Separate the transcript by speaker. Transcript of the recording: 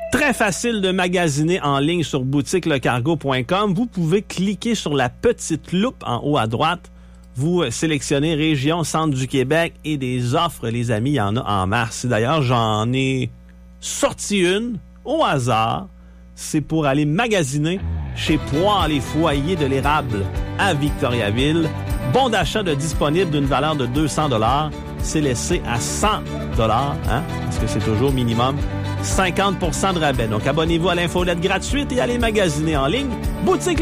Speaker 1: Très facile de magasiner en ligne sur boutiquelecargo.com. Vous pouvez cliquer sur la petite loupe en haut à droite. Vous sélectionnez région centre du Québec et des offres, les amis, il y en a en masse. D'ailleurs, j'en ai sorti une au hasard. C'est pour aller magasiner chez Poires les Foyers de l'Érable à Victoriaville. Bon d'achat de disponible d'une valeur de 200 $. C'est laissé à 100 $, hein, parce que c'est toujours minimum 50 % de rabais. Donc, abonnez-vous à l'infolette gratuite et allez magasiner en ligne. Boutique